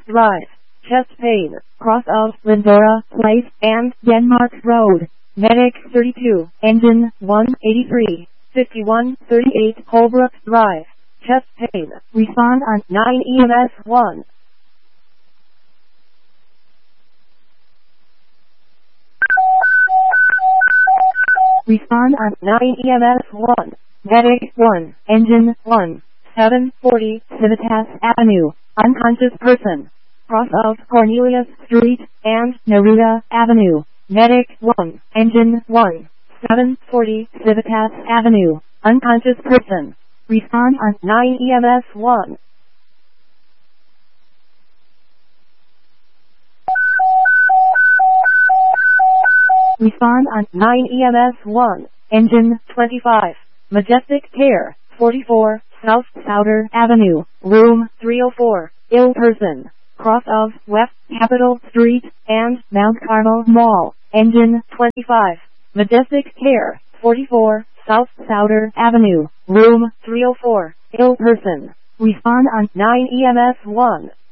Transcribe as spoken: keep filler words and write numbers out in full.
Drive, chest pain, cross of Lindora Place and Denmark Road. Medic thirty-two, engine one eighty-three, fifty-one thirty-eight Holbrook Drive, chest pain. Respond on nine E M S one. Respond on nine E M S one. Medic one, engine one, seven forty Civitas Avenue, unconscious person. Cross of Cornelius Street and Neruda Avenue. Medic one, engine one, seven forty Civitas Avenue, unconscious person. Respond on nine E M S one. Respond on nine E M S one, engine twenty-five, Majestic Care, forty-four South Souder Avenue, room three oh four, ill person. Cross of West Capitol Street and Mount Carmel Mall. Engine twenty-five, Majestic Care, forty-four South Souder Avenue, room three oh four, ill person. Respond on nine E M S one.